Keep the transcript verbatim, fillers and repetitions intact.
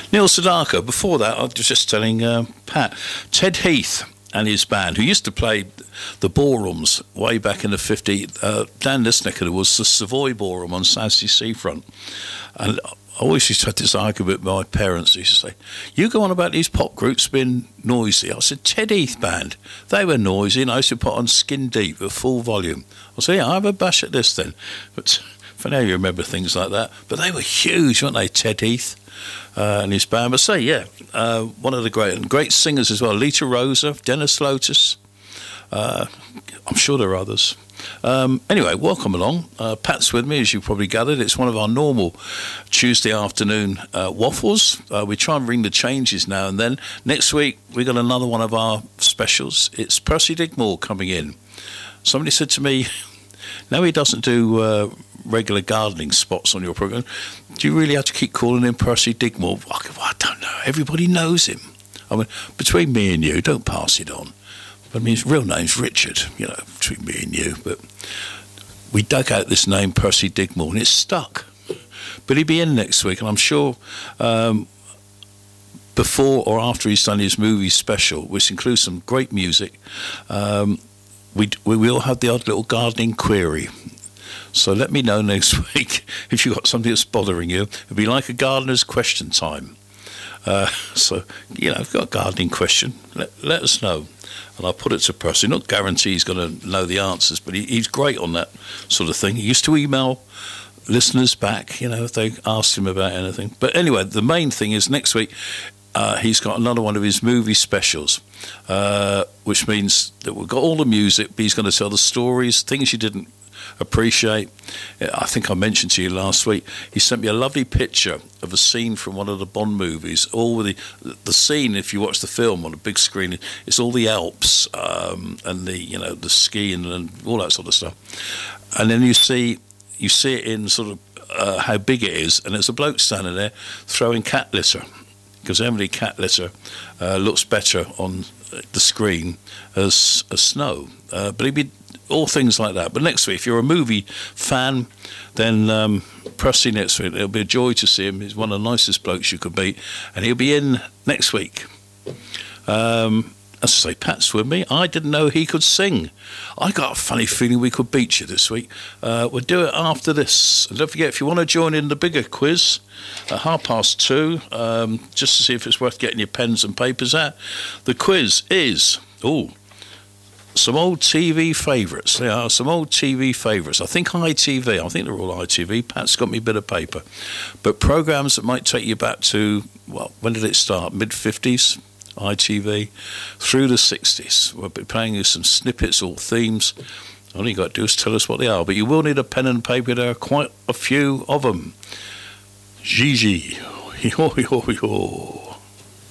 Neil Sedaka. Before that, I was just telling uh, Pat, Ted Heath and his band, who used to play the ballrooms way back in the fifties. Uh, down this neck of the woods, the Savoy Ballroom on Southsea Seafront. And I always used to have this argument with my parents. They used to say, you go on about these pop groups being noisy. I said, Ted Heath band, they were noisy, and I used to put on Skin Deep at full volume. I said, yeah, I have a bash at this then. But for now you remember things like that. But they were huge, weren't they, Ted Heath uh, and his band. But say, yeah, uh, one of the great and great singers as well, Lita Rosa, Dennis Lotus. Uh, I'm sure there are others. Um, anyway, welcome along. Uh, Pat's with me, as you probably gathered. It's one of our normal Tuesday afternoon uh, waffles. Uh, we try and bring the changes now and then. Next week, we got another one of our specials. It's Percy Digmore coming in. Somebody said to me, now he doesn't do uh, regular gardening spots on your programme. Do you really have to keep calling him Percy Digmore? Well, I don't know. Everybody knows him. I mean, between me and you, don't pass it on. I mean, his real name's Richard, you know, between me and you. But we dug out this name, Percy Digmore, and it's stuck. But he'll be in next week, and I'm sure um, before or after he's done his movie special, which includes some great music, um, we, we will have the odd little gardening query. So let me know next week if you've got something that's bothering you. It'll be like a gardener's question time. Uh, so, you know, if you've got a gardening question, let, let us know. And I'll put it to Percy. Not guarantee he's going to know the answers, but he, he's great on that sort of thing. He used to email listeners back, you know, if they asked him about anything. But anyway, the main thing is next week uh, he's got another one of his movie specials, uh, which means that we've got all the music, but he's going to tell the stories, things you didn't appreciate. I think I mentioned to you last week, he sent me a lovely picture of a scene from one of the Bond movies. All with the the scene, if you watch the film on a big screen, it's all the Alps um, and the you know the skiing and all that sort of stuff. And then you see you see it in sort of uh, how big it is, and there's a bloke standing there throwing cat litter, because Emily cat litter uh, looks better on the screen as, as snow. Uh, but he'd be all things like that. But next week, if you're a movie fan, then um, Percy next week. It'll be a joy to see him. He's one of the nicest blokes you could meet, and he'll be in next week. Um, as I say, Pat's with me. I didn't know he could sing. I got a funny feeling we could beat you this week. Uh, we'll do it after this. And don't forget, if you want to join in the bigger quiz at half past two, um, just to see if it's worth getting your pens and papers out, the quiz is, oh, some old T V favourites. There are some old T V favourites. I think I T V. I think they're all I T V. Pat's got me a bit of paper. But programmes that might take you back to, well, when did it start? mid-fifties, I T V, through the sixties. We'll be playing you some snippets or themes. All you got to do is tell us what they are. But you will need a pen and paper. There are quite a few of them. Gigi. Yo, yo, yo.